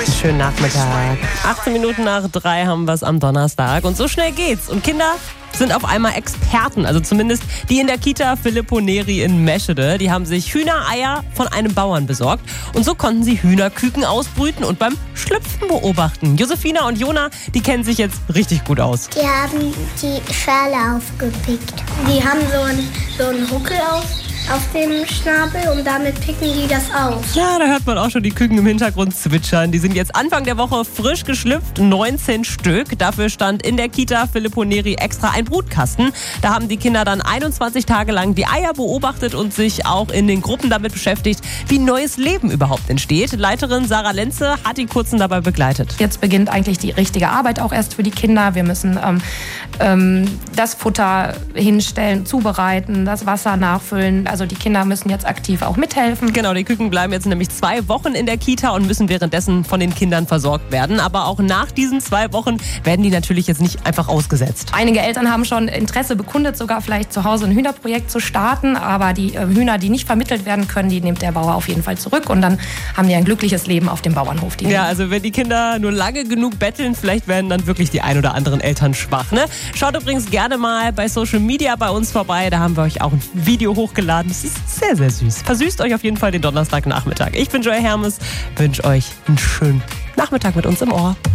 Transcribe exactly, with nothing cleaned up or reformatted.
Schönen Nachmittag. achtzehn Minuten nach drei haben wir es am Donnerstag. Und so schnell geht's. Und Kinder sind auf einmal Experten. Also zumindest die in der Kita Filippo Neri in Meschede. Die haben sich Hühnereier von einem Bauern besorgt. Und so konnten sie Hühnerküken ausbrüten und beim Schlüpfen beobachten. Josefina und Jona, die kennen sich jetzt richtig gut aus. Die haben die Schale aufgepickt. Die haben so einen, so einen Huckel auf. auf dem Schnabel und damit picken die das auf. Ja, da hört man auch schon die Küken im Hintergrund zwitschern. Die sind jetzt Anfang der Woche frisch geschlüpft, neunzehn Stück. Dafür stand in der Kita Filippo Neri extra ein Brutkasten. Da haben die Kinder dann einundzwanzig Tage lang die Eier beobachtet und sich auch in den Gruppen damit beschäftigt, wie neues Leben überhaupt entsteht. Leiterin Sarah Lenze hat die Kurzen dabei begleitet. Jetzt beginnt eigentlich die richtige Arbeit auch erst für die Kinder. Wir müssen ähm, ähm, das Futter hinstellen, zubereiten, das Wasser nachfüllen. Also die Kinder müssen jetzt aktiv auch mithelfen. Genau, die Küken bleiben jetzt nämlich zwei Wochen in der Kita und müssen währenddessen von den Kindern versorgt werden. Aber auch nach diesen zwei Wochen werden die natürlich jetzt nicht einfach ausgesetzt. Einige Eltern haben schon Interesse bekundet, sogar vielleicht zu Hause ein Hühnerprojekt zu starten. Aber die äh, Hühner, die nicht vermittelt werden können, die nimmt der Bauer auf jeden Fall zurück. Und dann haben die ein glückliches Leben auf dem Bauernhof. Die ja, also wenn die Kinder nur lange genug betteln, vielleicht werden dann wirklich die ein oder anderen Eltern schwach. Ne? Schaut übrigens gerne mal bei Social Media bei uns vorbei. Da haben wir euch auch ein Video hochgeladen. Es ist sehr, sehr süß. Versüßt euch auf jeden Fall den Donnerstagnachmittag. Ich bin Joy Hermes, wünsche euch einen schönen Nachmittag mit uns im Ohr.